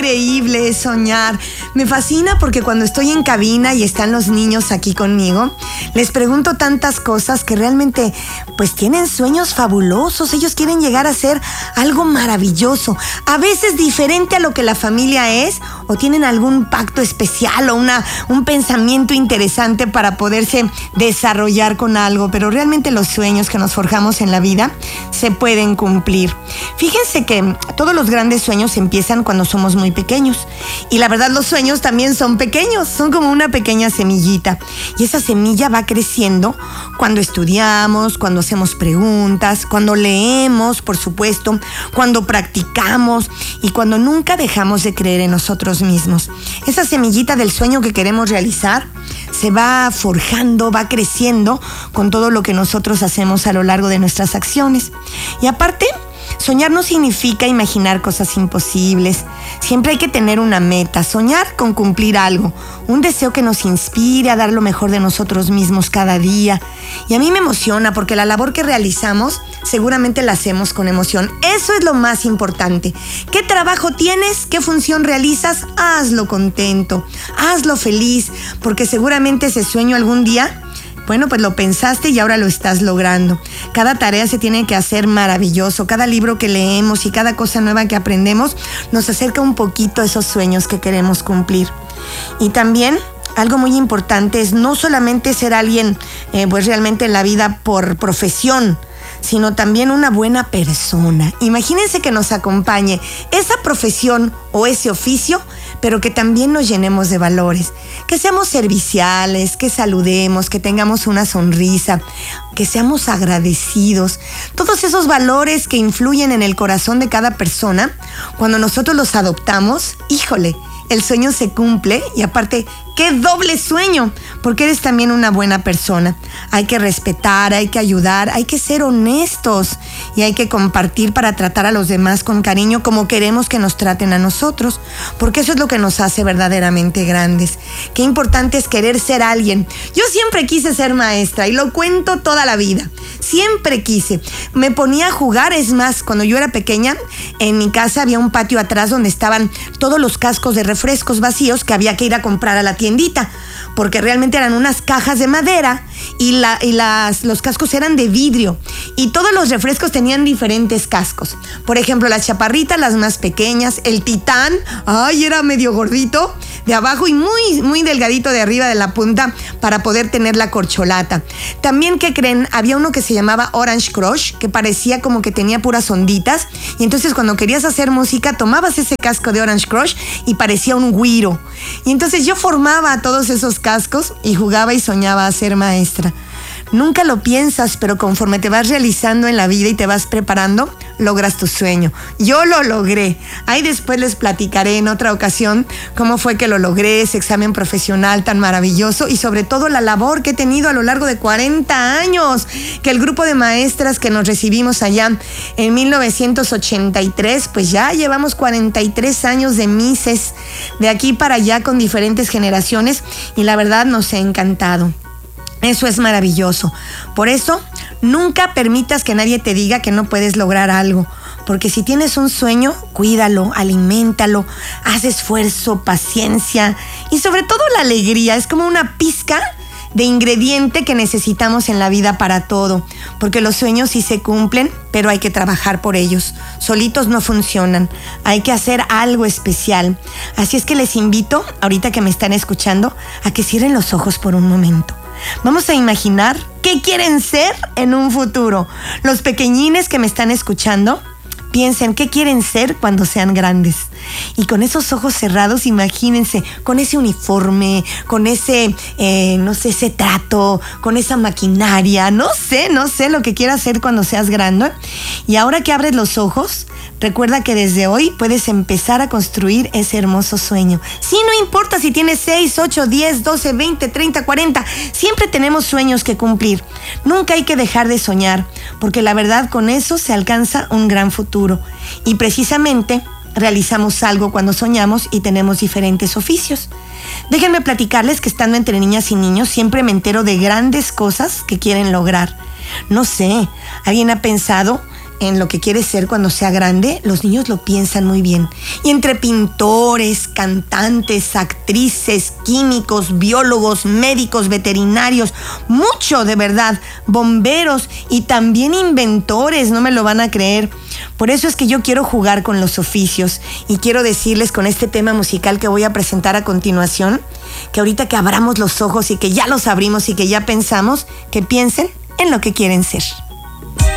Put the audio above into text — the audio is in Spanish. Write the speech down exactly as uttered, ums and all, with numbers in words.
increíble es soñar. Me fascina porque cuando estoy en cabina y están los niños aquí conmigo, les pregunto tantas cosas que realmente pues tienen sueños fabulosos. Ellos quieren llegar a ser algo maravilloso, a veces diferente a lo que la familia es, o tienen algún pacto especial o una, un pensamiento interesante para poderse desarrollar con algo, pero realmente los sueños que nos forjamos en la vida se pueden cumplir. Fíjense que todos los grandes sueños empiezan cuando somos muy pequeños, y la verdad los sueños también son pequeños, son como una pequeña semillita, y esa semilla va creciendo cuando estudiamos, cuando hacemos preguntas, cuando leemos, por supuesto, cuando practicamos y cuando nunca dejamos de creer en nosotros mismos. Esa semillita del sueño que queremos realizar se va forjando, va creciendo con todo lo que nosotros hacemos a lo largo de nuestras acciones. Y aparte, soñar no significa imaginar cosas imposibles. Siempre hay que tener una meta, soñar con cumplir algo, un deseo que nos inspire a dar lo mejor de nosotros mismos cada día. Y a mí me emociona porque la labor que realizamos seguramente la hacemos con emoción. Eso es lo más importante. ¿Qué trabajo tienes? ¿Qué función realizas? Hazlo contento, hazlo feliz, porque seguramente ese sueño algún día, bueno, pues lo pensaste y ahora lo estás logrando. Cada tarea se tiene que hacer maravilloso. Cada libro que leemos y cada cosa nueva que aprendemos nos acerca un poquito a esos sueños que queremos cumplir. Y también algo muy importante es no solamente ser alguien eh, pues realmente en la vida por profesión, sino también una buena persona. Imagínense que nos acompañe esa profesión o ese oficio, pero que también nos llenemos de valores, que seamos serviciales, que saludemos, que tengamos una sonrisa, que seamos agradecidos. Todos esos valores que influyen en el corazón de cada persona, cuando nosotros los adoptamos, híjole, el sueño se cumple. Y aparte, ¡qué doble sueño! Porque eres también una buena persona. Hay que respetar, hay que ayudar, hay que ser honestos y hay que compartir para tratar a los demás con cariño como queremos que nos traten a nosotros, porque eso es lo que nos hace verdaderamente grandes. Qué importante es querer ser alguien. Yo siempre quise ser maestra y lo cuento toda la vida. Siempre quise. Me ponía a jugar, es más, cuando yo era pequeña, en mi casa había un patio atrás donde estaban todos los cascos de refrescos vacíos que había que ir a comprar a la tiendita, porque realmente eran unas cajas de madera y, la, y las, los cascos eran de vidrio, y todos los refrescos tenían diferentes cascos. Por ejemplo, las chaparritas, las más pequeñas, el Titán, ay, era medio gordito de abajo y muy, muy delgadito de arriba de la punta para poder tener la corcholata. También, ¿qué creen? Había uno que se llamaba Orange Crush, que parecía como que tenía puras onditas, y entonces cuando querías hacer música tomabas ese casco de Orange Crush y parecía un güiro. Y entonces yo formaba todos esos cascos y jugaba y soñaba a ser maestra. Nunca lo piensas, pero conforme te vas realizando en la vida y te vas preparando, logras tu sueño. Yo lo logré. Ahí después les platicaré en otra ocasión cómo fue que lo logré, ese examen profesional tan maravilloso, y sobre todo la labor que he tenido a lo largo de cuarenta años, que el grupo de maestras que nos recibimos allá en mil novecientos ochenta y tres, pues ya llevamos cuarenta y tres años de Misses, de aquí para allá con diferentes generaciones, y la verdad nos ha encantado. Eso es maravilloso. Por eso, nunca permitas que nadie te diga que no puedes lograr algo. Porque si tienes un sueño, cuídalo, aliméntalo, haz esfuerzo, paciencia y sobre todo la alegría. Es como una pizca de ingrediente que necesitamos en la vida para todo. Porque los sueños sí se cumplen, pero hay que trabajar por ellos. Solitos no funcionan. Hay que hacer algo especial. Así es que les invito, ahorita que me están escuchando, a que cierren los ojos por un momento. Vamos a imaginar qué quieren ser en un futuro. Los pequeñines que me están escuchando, piensen qué quieren ser cuando sean grandes. Y con esos ojos cerrados, imagínense, con ese uniforme, con ese, eh, no sé, ese trato, con esa maquinaria, no sé, no sé lo que quieras hacer cuando seas grande. Y ahora que abres los ojos, recuerda que desde hoy puedes empezar a construir ese hermoso sueño. Sí, no importa si tienes seis, ocho, diez, doce, veinte, treinta, cuarenta, siempre tenemos sueños que cumplir. Nunca hay que dejar de soñar, porque la verdad con eso se alcanza un gran futuro. Y precisamente realizamos algo cuando soñamos y tenemos diferentes oficios. Déjenme platicarles que estando entre niñas y niños siempre me entero de grandes cosas que quieren lograr. No sé, ¿alguien ha pensado en lo que quiere ser cuando sea grande, los niños lo piensan muy bien. Y entre pintores, cantantes, actrices, químicos, biólogos, médicos, veterinarios, mucho de verdad, bomberos y también inventores, no me lo van a creer. Por eso es que yo quiero jugar con los oficios y quiero decirles con este tema musical que voy a presentar a continuación, que ahorita que abramos los ojos y que ya los abrimos y que ya pensamos, que piensen en lo que quieren ser.